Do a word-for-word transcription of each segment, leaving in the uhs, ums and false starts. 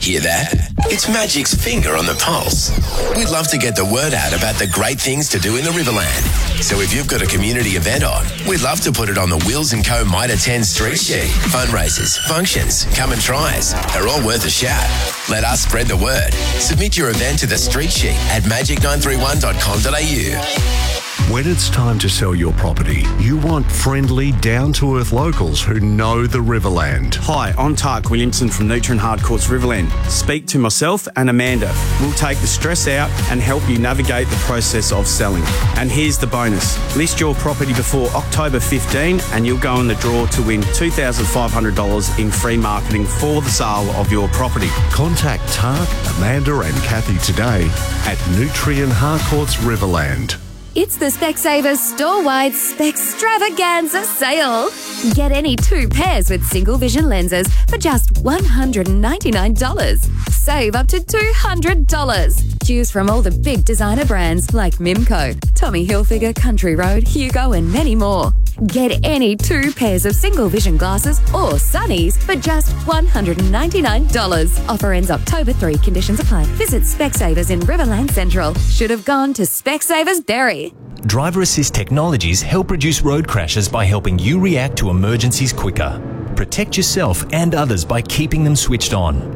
hear that? It's Magic's finger on the pulse. We'd love to get the word out about the great things to do in the Riverland. So if you've got a community event on, we'd love to put it on the Wheels and Co Mitre ten street sheet. Fundraisers, functions, come and tries. They're all worth a shout. Let us spread the word. Submit your event to the street sheet at magic nine three one dot com dot a u. When it's time to sell your property, you want friendly, down-to-earth locals who know the Riverland. Hi, I'm Tark Williamson from Nutrien Hardcourts Riverland. Speak to myself and Amanda. We'll take the stress out and help you navigate the process of selling. And here's the bonus. List your property before October fifteenth and you'll go in the draw to win two thousand five hundred dollars in free marketing for the sale of your property. Contact Tark, Amanda and Kathy today at Nutrien Hardcourts Riverland. It's the Specsavers store-wide Spextravaganza sale. Get any two pairs with single vision lenses for just one hundred ninety-nine dollars. Save up to two hundred dollars. Choose from all the big designer brands like Mimco, Tommy Hilfiger, Country Road, Hugo and many more. Get any two pairs of single vision glasses or sunnies for just one hundred ninety-nine dollars. Offer ends October third. Conditions apply. Visit Specsavers in Riverland Central. Should have gone to Specsavers Derry. Driver Assist Technologies help reduce road crashes by helping you react to emergencies quicker. Protect yourself and others by keeping them switched on.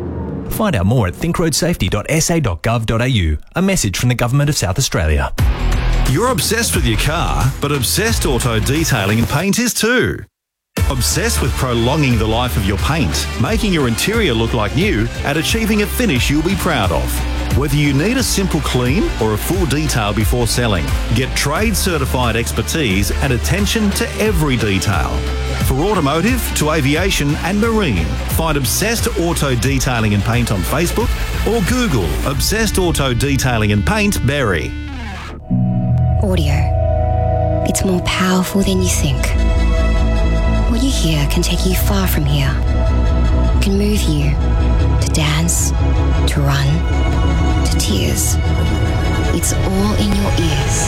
Find out more at think road safety dot s a dot gov dot a u. A message from the Government of South Australia. You're obsessed with your car, but Obsessed Auto Detailing and Paint is too. Obsessed with prolonging the life of your paint, making your interior look like new, and achieving a finish you'll be proud of. Whether you need a simple clean or a full detail before selling, get trade-certified expertise and attention to every detail. For automotive to aviation and marine, find Obsessed Auto Detailing and Paint on Facebook or Google Obsessed Auto Detailing and Paint Berry. Audio. It's more powerful than you think. What you hear can take you far from here. It can move you to dance, to run, to tears. It's all in your ears.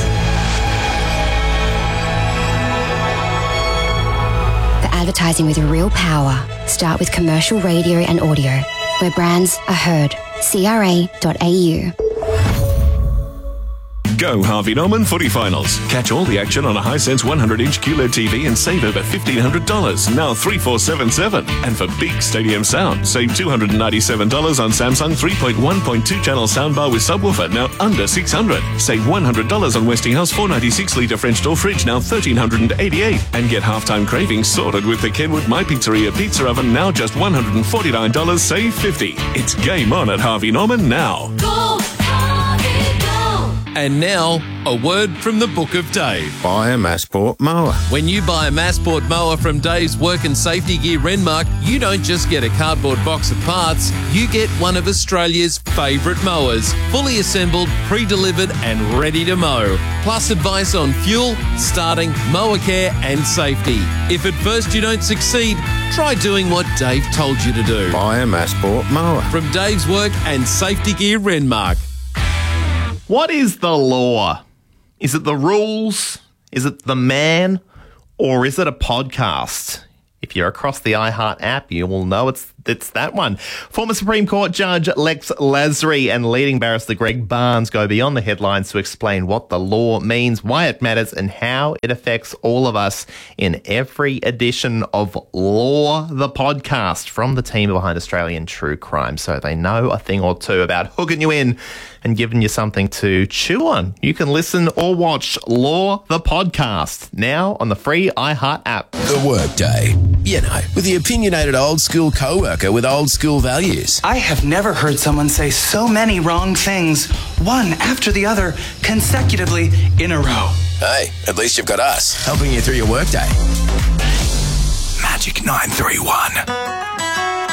For advertising with real power, start with commercial radio and audio, where brands are heard. C R A dot A U. Go Harvey Norman Footy Finals. Catch all the action on a Hisense one hundred inch Q L E D T V and save over fifteen hundred dollars, now three four seven seven. And for big stadium sound, save two hundred ninety-seven dollars on Samsung three point one point two channel soundbar with subwoofer, now under six hundred dollars. Save one hundred dollars on Westinghouse four ninety-six litre French door fridge, now one thousand three hundred eighty-eight dollars. And get halftime cravings sorted with the Kenwood My Pizzeria pizza oven, now just one hundred forty-nine dollars, save fifty dollars. It's game on at Harvey Norman now. Go, Harvey, go! And now, a word from the Book of Dave. Buy a Massport mower. When you buy a Massport mower from Dave's Work and Safety Gear Renmark, you don't just get a cardboard box of parts, you get one of Australia's favourite mowers, fully assembled, pre-delivered and ready to mow. Plus advice on fuel, starting, mower care and safety. If at first you don't succeed, try doing what Dave told you to do. Buy a Massport mower. From Dave's Work and Safety Gear Renmark. What is the law? Is it the rules? Is it the man? Or is it a podcast? If you're across the iHeart app, you will know it's it's that one. Former Supreme Court Judge Lex Lasry and leading barrister Greg Barnes go beyond the headlines to explain what the law means, why it matters, and how it affects all of us in every edition of Law, the podcast, from the team behind Australian True Crime. So they know a thing or two about hooking you in and giving you something to chew on. You can listen or watch Law, the podcast, now on the free iHeart app. The Workday. You know, with the opinionated old school co-worker with old school values. I have never heard someone say so many wrong things, one after the other, consecutively in a row. Hey, at least you've got us, helping you through your workday. Magic nine three one.